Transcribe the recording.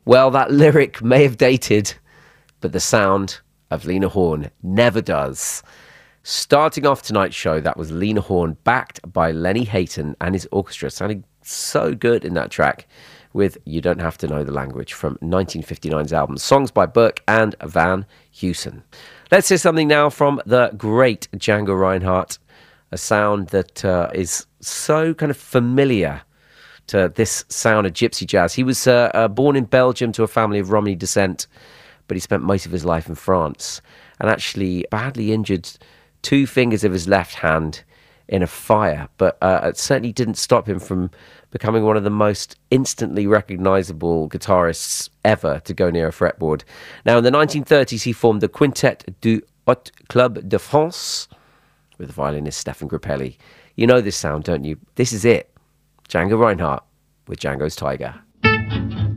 Well, that lyric may have dated, but the sound of Lena Horne never does. Starting off tonight's show, that was Lena Horne, backed by Lenny Hayton and his orchestra, sounding so good in that track with You Don't Have to Know the Language from 1959's album, songs by Burke and Van Heusen. Let's hear something now from the great Django Reinhardt, a sound that is so kind of familiar to this sound of gypsy jazz. He was born in Belgium to a family of Romany descent, but he spent most of his life in France and actually badly injured 2 fingers of his left hand in a fire, but it certainly didn't stop him from becoming one of the most instantly recognizable guitarists ever to go near a fretboard. Now, in the 1930s, he formed the Quintet du Haut Club de France with violinist Stefan Grappelli. You know this sound, don't you? This is it. Django Reinhardt with Django's Tiger.